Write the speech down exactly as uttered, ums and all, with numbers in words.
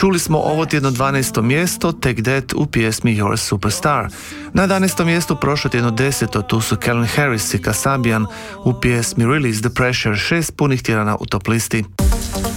Čuli smo ovo tjedno dvanaesto mjesto, Take That u pjesmi You're a Superstar. Na jedanaestom mjestu prošlo tjedno deseto, tu su Calvin Harris i Kasabian u pjesmi Release the Pressure, šest punih tjedana u top listi.